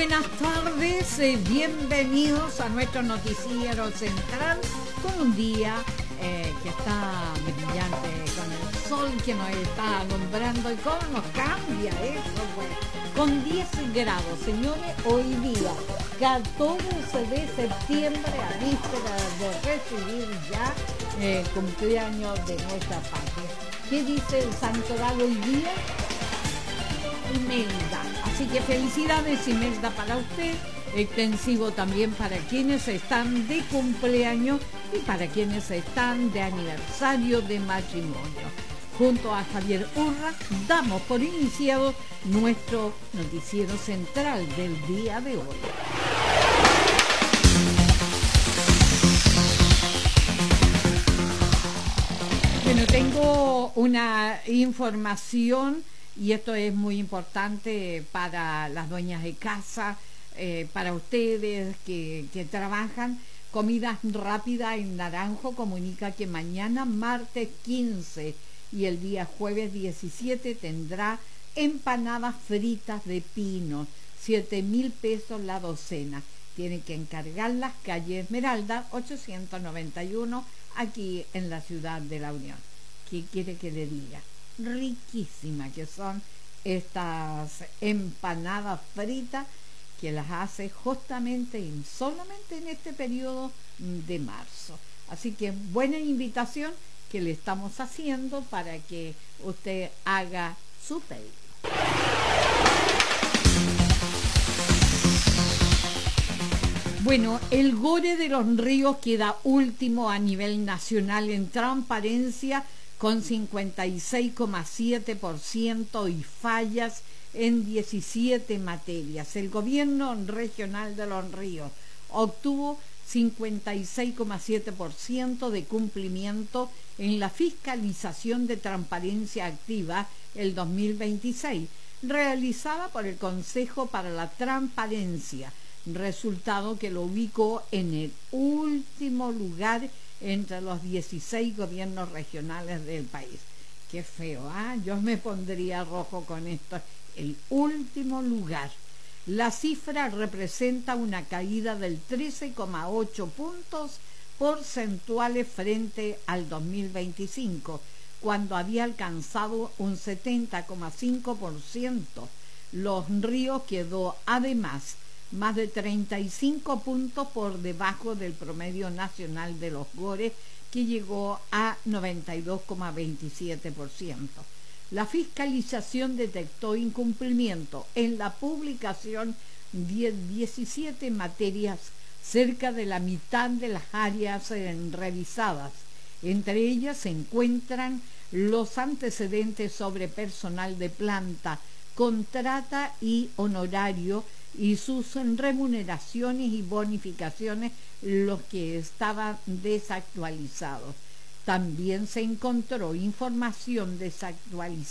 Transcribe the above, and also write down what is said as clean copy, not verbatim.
buenas tardes, bienvenidos a nuestro noticiero central con un día que está brillante, con el sol que nos está alumbrando y cómo nos cambia eso, pues. Con 10 grados, señores, hoy día, 14 de septiembre, a víspera de recibir ya cumpleaños de nuestra patria. ¿Qué dice el santoral hoy día? Imelda. Así que felicidades, Imelda, para usted, extensivo también para quienes están de cumpleaños y para quienes están de aniversario de matrimonio. Junto a Javier Urra damos por iniciado nuestro noticiero central del día de hoy. Bueno, tengo una información y esto es muy importante para las dueñas de casa, para ustedes que trabajan. Comidas Rápidas en Naranjo comunica que mañana, martes 15 y el día jueves 17, tendrá empanadas fritas de pino, 7.000 pesos la docena. Tiene que encargarlas, calle Esmeralda, 891, aquí en la ciudad de La Unión. ¿Qué quiere que le diga? Riquísimas que son estas empanadas fritas, que las hace justamente y solamente en este periodo de marzo. Así que buena invitación que le estamos haciendo para que usted haga su pedido. Bueno, el Gore de los Ríos queda último a nivel nacional en transparencia, con 56,7% y fallas en 17 materias. El gobierno regional de Los Ríos obtuvo 56,7% de cumplimiento en la fiscalización de transparencia activa el 2026, realizada por el Consejo para la Transparencia, resultado que lo ubicó en el último lugar entre los 16 gobiernos regionales del país. Qué feo, ¿ah? Yo me pondría rojo con esto. El último lugar. La cifra representa una caída del 13,8 puntos porcentuales frente al 2025, cuando había alcanzado un 70,5%. Los Ríos quedó además más de 35 puntos por debajo del promedio nacional de los Gores, que llegó a 92,27%. La fiscalización detectó incumplimiento en la publicación de 17 materias, cerca de la mitad de las áreas revisadas. Entre ellas se encuentran los antecedentes sobre personal de planta, contrata y honorario, y sus remuneraciones y bonificaciones, los que estaban desactualizados. También se encontró información desactualizada